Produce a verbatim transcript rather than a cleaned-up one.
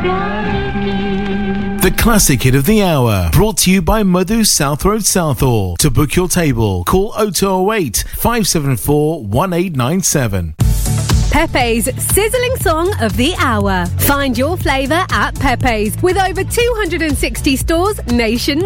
The classic hit of the hour, brought to you by Madhu South Road Southall. To book your table, call oh two oh eight, five seven four, one eight nine seven. Pepe's sizzling song of the hour. Find your flavour at Pepe's with over two hundred sixty stores nationwide.